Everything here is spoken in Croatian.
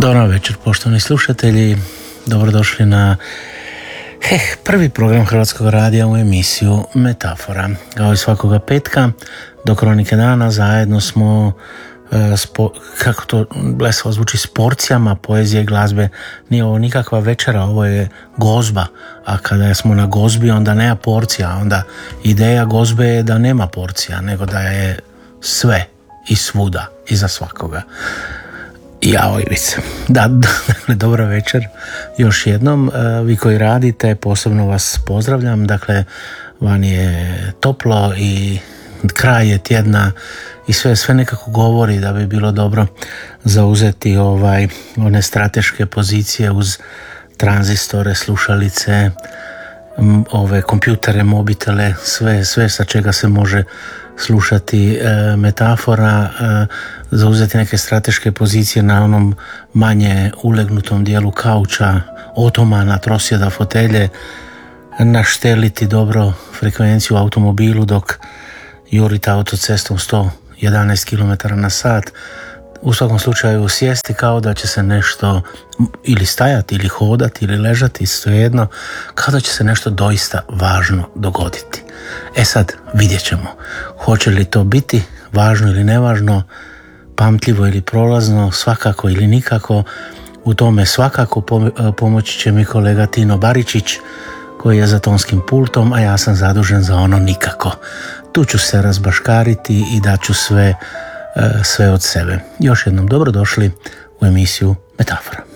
Dobro večer, poštovani slušatelji. Dobrodošli na prvi program Hrvatskog radija u emisiju Metafora. Kao i svakoga petka do Kronike dana zajedno smo kako to blesavo zvuči, s porcijama poezije i glazbe. Nije ovo nikakva večera, ovo je gozba, a kada smo na gozbi onda nema porcija, onda ideja gozbe je da nema porcija, nego da je sve i svuda i za svakoga. Jao Ivice. Dakle, dobro večer još jednom. Vi koji radite, posebno vas pozdravljam. Dakle, vani je toplo i kraj je tjedna i sve nekako govori da bi bilo dobro zauzeti one strateške pozicije uz tranzistore, slušalice, ove kompjutere, mobitele, sve sa čega se može slušati metafora, zauzeti neke strateške pozicije na onom manje ulegnutom dijelu kauča, otomana, trosjeda, fotelje, našteliti dobro frekvenciju u automobilu dok jurite autocestom 111 km na sat. U svakom slučaju sjesti kao da će se nešto ili stajati ili hodati ili ležati, svejedno, kao da će se nešto doista važno dogoditi. Sad vidjet ćemo hoće li to biti važno ili nevažno, pamtljivo ili prolazno, svakako ili nikako. U tome svakako pomoći će mi kolega Tino Baričić koji je za tonskim pultom, a ja sam zadužen za ono nikako. Tu ću se razbaškariti i daću sve od sebe. Još jednom dobrodošli u emisiju Metafora.